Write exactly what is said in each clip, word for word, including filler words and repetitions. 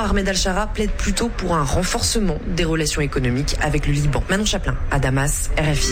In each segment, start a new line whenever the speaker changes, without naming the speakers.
Ahmed Al-Shara plaide plutôt pour un renforcement des relations économiques avec le Liban. Manon Chaplin, à Damas, R F I.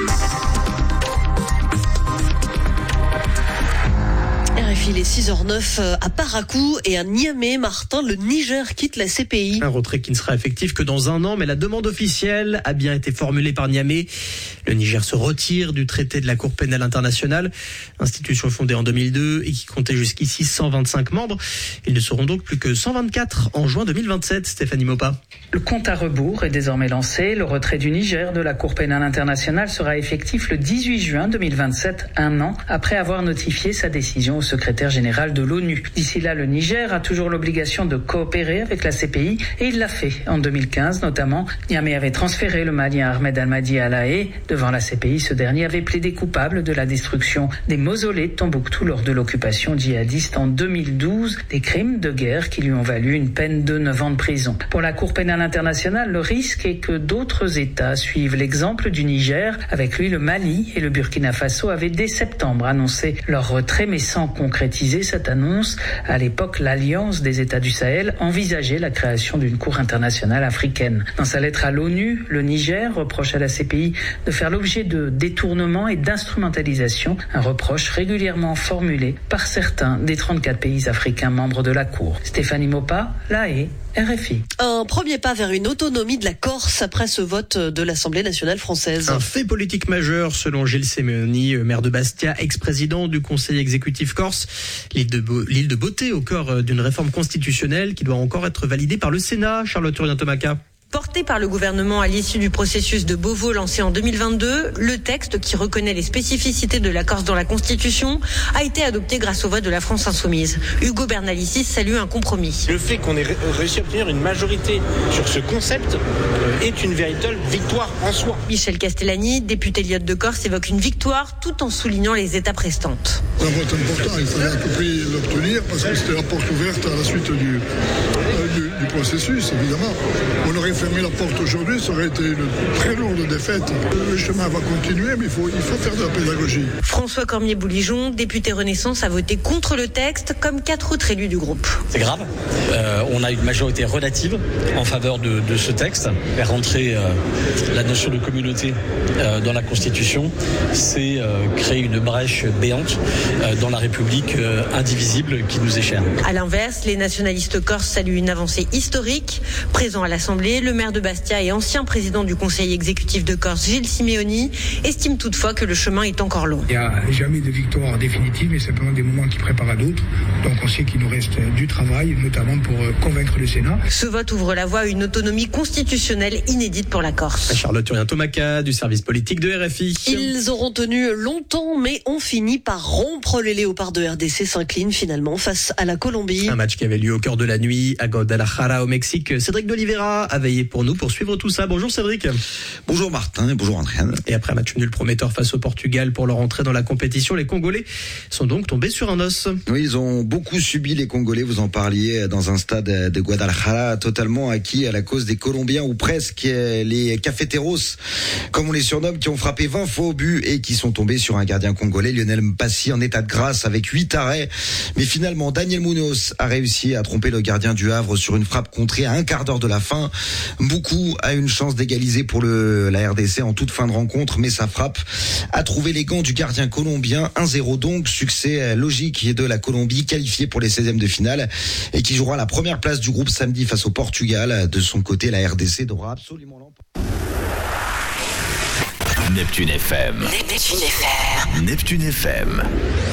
Il est six heures neuf à Parakou et à Niamey. Martin, le Niger quitte la C P I.
Un retrait qui ne sera effectif que dans un an, mais la demande officielle a bien été formulée par Niamey. Le Niger se retire du traité de la Cour pénale internationale, institution fondée en deux mille deux et qui comptait jusqu'ici cent vingt-cinq membres. Ils ne seront donc plus que cent vingt-quatre en juin deux mille vingt-sept. Stéphanie Mopa.
Le compte à rebours est désormais lancé. Le retrait du Niger de la Cour pénale internationale sera effectif le dix-huit juin deux mille vingt-sept, un an après avoir notifié sa décision au secrétaire général de l'ONU. D'ici là, le Niger a toujours l'obligation de coopérer avec la C P I et il l'a fait en deux mille quinze notamment. Niamey avait transféré le Malien Ahmed Al-Mahdi à La Haye. Devant la C P I, ce dernier avait plaidé coupable de la destruction des mausolées de Tombouctou lors de l'occupation djihadiste en deux mille douze, des crimes de guerre qui lui ont valu une peine de neuf ans de prison. Pour la Cour pénale internationale, le risque est que d'autres États suivent l'exemple du Niger. Avec lui, le Mali et le Burkina Faso avaient dès septembre annoncé leur retrait, mais sans concrétiser cette annonce. À l'époque, l'Alliance des États du Sahel envisageait la création d'une cour internationale africaine. Dans sa lettre à l'ONU, le Niger reproche à la C P I de faire l'objet de détournements et d'instrumentalisation, un reproche régulièrement formulé par certains des trente-quatre pays africains membres de la Cour. Stéphanie Mopa, La Haye, R F I.
Un premier pas vers une autonomie de la Corse après ce vote de l'Assemblée nationale française.
Un fait politique majeur selon Gilles Simeoni, maire de Bastia, ex-président du Conseil exécutif corse. L'île de, Bo- l'île de Beauté au cœur d'une réforme constitutionnelle qui doit encore être validée par le Sénat. Charlotte Turien-Tomaca.
Porté par le gouvernement à l'issue du processus de Beauvau lancé en deux mille vingt-deux, le texte qui reconnaît les spécificités de la Corse dans la Constitution a été adopté grâce au vote de la France insoumise. Hugo Bernalicis salue un compromis.
Le fait qu'on ait réussi à obtenir une majorité sur ce concept est une véritable victoire en soi.
Michel Castellani, député lyote de Corse, évoque une victoire tout en soulignant les étapes restantes.
Un vote important, il fallait à tout prix l'obtenir parce que c'était la porte ouverte à la suite du, euh, du, du processus, évidemment. On aurait fermé la porte aujourd'hui, ça aurait été une très lourde défaite. Le chemin va continuer, mais il faut, il faut faire de la pédagogie.
François Cormier-Bouligeon, député Renaissance, a voté contre le texte, comme quatre autres élus du groupe.
C'est grave. Euh, on a une majorité relative en faveur de, de ce texte. Faire rentrer euh, la notion de communauté euh, dans la Constitution, c'est euh, créer une brèche béante euh, dans la République euh, indivisible qui nous est chère.
À l'inverse, les nationalistes corses saluent une avancée historique. Présent à l'Assemblée, le maire de Bastia et ancien président du Conseil exécutif de Corse, Gilles Simeoni, estime toutefois que le chemin est encore long.
Il n'y a jamais de victoire définitive, mais simplement des moments qui préparent à d'autres. Donc on sait qu'il nous reste du travail, notamment pour convaincre le Sénat.
Ce vote ouvre la voie à une autonomie constitutionnelle inédite pour la Corse.
Charlotte Turien-Tomaca du service politique de R F I.
Ils auront tenu longtemps, mais ont fini par rompre. Les léopards de R D C s'inclinent finalement face à la Colombie.
Un match qui avait lieu au cœur de la nuit à Guadalajara au Mexique. Cédric d'Oliveira a veillé pour nous pour suivre tout ça. Bonjour Cédric.
Bonjour Martin et bonjour Andréane.
Et après un match nul prometteur face au Portugal pour leur entrée dans la compétition, les Congolais sont donc tombés sur un os.
Oui, ils ont beaucoup subi les Congolais, vous en parliez, dans un stade de Guadalajara totalement acquis à la cause des Colombiens ou presque, les cafeteros, comme on les surnomme, qui ont frappé vingt fois au but et qui sont tombés sur un gardien congolais, Lionel Mpassi, en état de grâce avec huit arrêts. Mais finalement, Daniel Munoz a réussi à tromper le gardien du Havre sur une frappe contrée à un quart d'heure de la fin. Mboukou a une chance d'égaliser pour le, la R D C en toute fin de rencontre, mais sa frappe a trouvé les gants du gardien colombien. un zéro donc, succès logique de la Colombie, qualifiée pour les seizièmes de finale et qui jouera la première place du groupe samedi face au Portugal. De son côté, la R D C devra absolument l'emporter.
Neptune F M.
Neptune F M.
Neptune F M.